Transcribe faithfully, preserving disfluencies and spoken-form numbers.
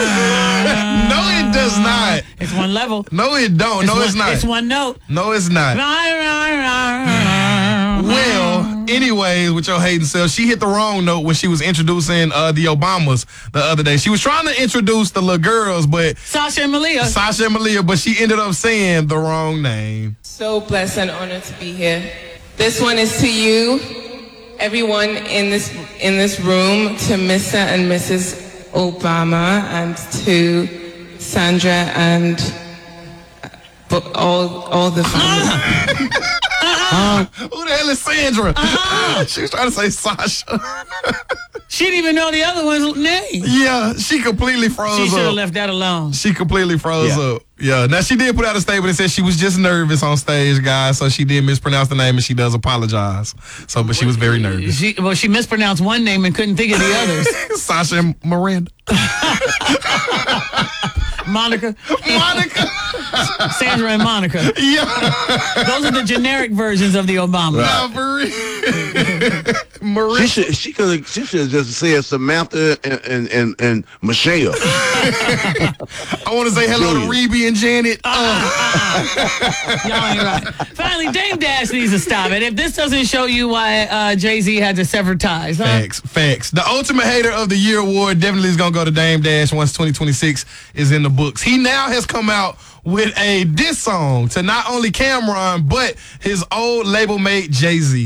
No, it does not. It's one level. No, it don't. It's no, one, it's not. It's one note. No, it's not. Well, anyway, with your hating self, she hit the wrong note when she was introducing uh, the Obamas the other day. She was trying to introduce the little girls, but Sasha and Malia. Sasha and Malia, but she ended up saying the wrong name. So blessed and honored to be here. This one is to you, everyone in this in this room, to Mister and Missus Obama, and to Sandra and uh, all all the family. Uh, Who the hell is Sandra? Uh-uh. She was trying to say Sasha. She didn't even know the other one's name. Yeah, she completely froze She up. should have left that alone. She completely froze Yeah. up. Yeah. Now, she did put out a statement that said she was just nervous on stage, guys, so she did mispronounce the name, and she does apologize. So, but she was very nervous. She, well, she mispronounced one name and couldn't think of the others. Sasha and Miranda. Monica. Monica. Sandra and Monica. Yeah. Those are the generic versions of the Obama. Nah, for real. Maria. She should she could she should have just said Samantha and and, and, and Michelle. I want to say hello to Reby and Janet. Uh, Y'all ain't right. Finally, Dame Dash needs to stop it. If this doesn't show you why uh, Jay-Z had to sever ties. Huh? Facts, facts. The Ultimate Hater of the Year award definitely is going to go to Dame Dash once twenty twenty-six is in the books. He now has come out with a diss song to not only Cameron, but his old label mate Jay-Z.